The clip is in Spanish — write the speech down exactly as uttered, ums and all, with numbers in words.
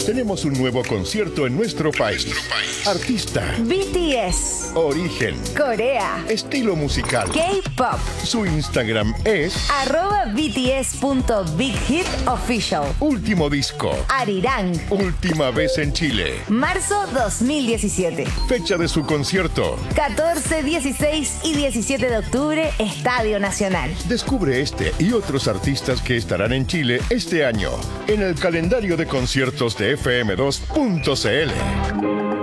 Tenemos un nuevo concierto en nuestro país. Artista. B T S. Origen. Corea. Estilo musical. K-pop. Su Instagram es Arroba B T S punto Big Hit Official. Último disco. Arirang. Última vez en Chile. Marzo dos mil diecisiete. Fecha de su concierto. catorce, dieciséis y diecisiete de octubre, Estadio Nacional. Descubre este y otros artistas que estarán en Chile este año en el calendario de conciertos de F M dos punto C L.